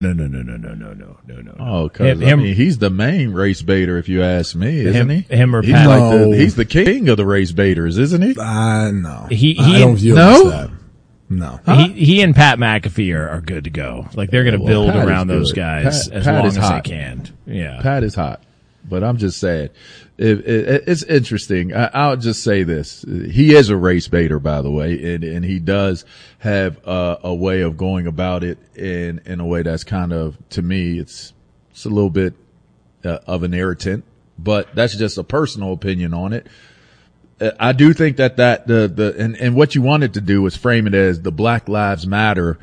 No. Oh, because he's the main race baiter, if you ask me, isn't he? Him or he's Pat? He's the king of the race baiters, isn't he? No. I don't view him as that. No. He and Pat McAfee are good to go. Like they're going to build Pat around those guys as long as they can. Yeah. Pat is hot. But I'm just saying, it's interesting. I'll just say this. He is a race baiter, by the way, and he does have a way of going about it in a way that's kind of, to me, it's a little bit of an irritant, but that's just a personal opinion on it. I do think that and what you wanted to do was frame it as the Black Lives Matter,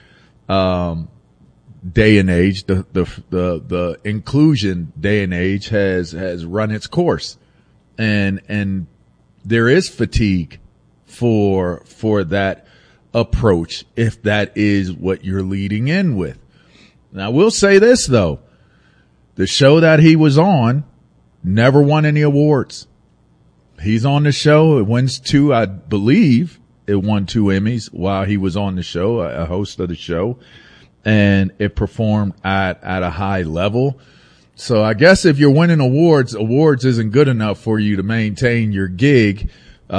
day and age, the inclusion day and age has run its course. And there is fatigue for that approach if that is what you're leading in with. Now, I will say this though. The show that he was on never won any awards. He's on the show. It wins 2, I believe it won 2 Emmys while he was on the show, a host of the show. And it performed at a high level. So I guess if you're winning awards isn't good enough for you to maintain your gig.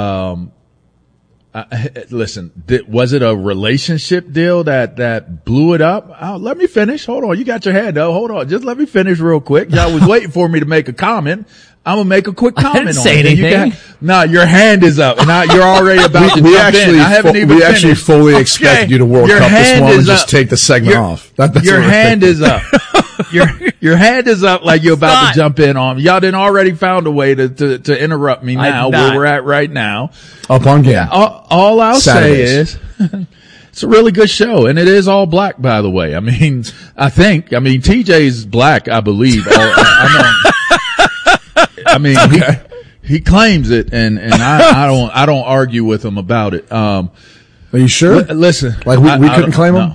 Listen, was it a relationship deal that blew it up? Let me finish. Hold on. You got your hand up. Hold on. Just let me finish real quick. Y'all was waiting for me to make a comment. I'm going to make a quick comment I didn't say anything. No, your hand is up. And you're already about to jump in. I haven't even We finished. actually fully expected you to World Cup this one and just take the segment off. Your hand is up. Your hand is up like you're about to jump in on. Y'all done already found a way to interrupt me now where we're at right now. Up on game. All I'll Saturdays. say is it's a really good show, and it is all black, by the way. I mean, TJ's black, I believe. He claims it, and I don't argue with him about it. Are you sure? Listen, like we couldn't claim him?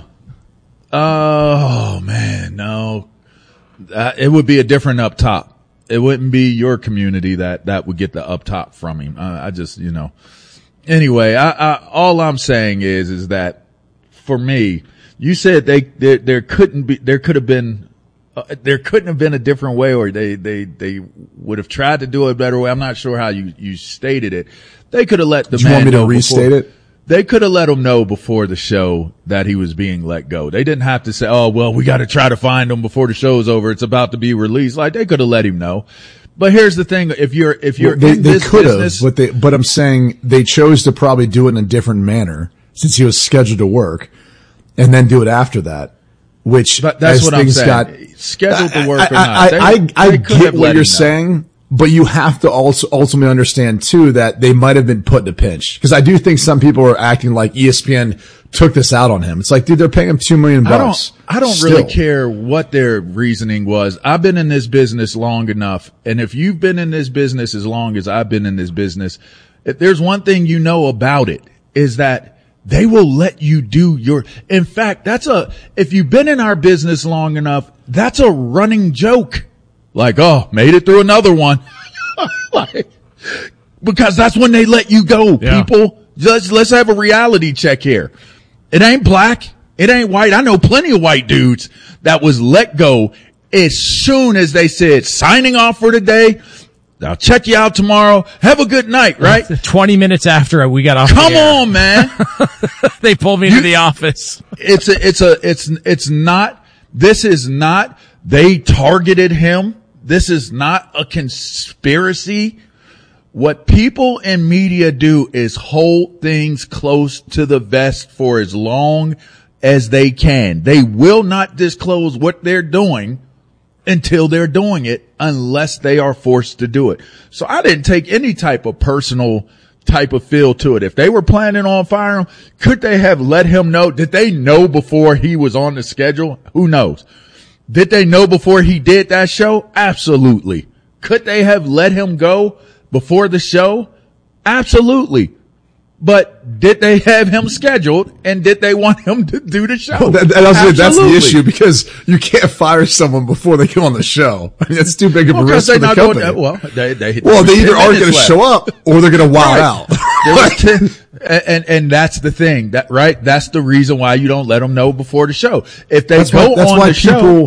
Oh man, no. It would be a different up top. It wouldn't be your community that would get the up top from him. Anyway, all I'm saying is that for me, you said there couldn't have been a different way, or they would have tried to do it a better way. I'm not sure how you stated it. They could have let the man know. Do you want me to restate it? They could have let him know before the show that he was being let go. They didn't have to say, oh, well, we got to try to find him before the show's over. It's about to be released. Like, they could have let him know. But here's the thing. If you're in this business. But I'm saying they chose to probably do it in a different manner since he was scheduled to work and then do it after that. But that's what I'm saying. Scheduled to work or not. I get what you're saying. But you have to also ultimately understand too that they might have been put in a pinch. Cause I do think some people are acting like ESPN took this out on him. It's like, dude, they're paying him $2 million. I don't really care what their reasoning was. I've been in this business long enough. And if you've been in this business as long as I've been in this business, if there's one thing you know about it is that they will let you do in fact, if you've been in our business long enough, that's a running joke. Like, oh, made it through another one. Because that's when they let you go, people. Let's have a reality check here. It ain't black. It ain't white. I know plenty of white dudes that was let go as soon as they said, signing off for today. I'll check you out tomorrow. Have a good night, right? 20 minutes after we got off. Come on, man. They pulled me to the office. This is not, they targeted him. This is not a conspiracy. What people in media do is hold things close to the vest for as long as they can. They will not disclose what they're doing until they're doing it unless they are forced to do it. So I didn't take any type of personal type of feel to it. If they were planning on firing him, could they have let him know? Did they know before he was on the schedule? Who knows? Did they know before he did that show? Absolutely. Could they have let him go before the show? Absolutely. But did they have him scheduled, and did they want him to do the show? That's the issue, because you can't fire someone before they come on the show. I mean, that's too big of a risk for the company. They either aren't going to show up or they're going to wow out. And that's the thing, right? That's the reason why you don't let them know before the show. If they go on the show,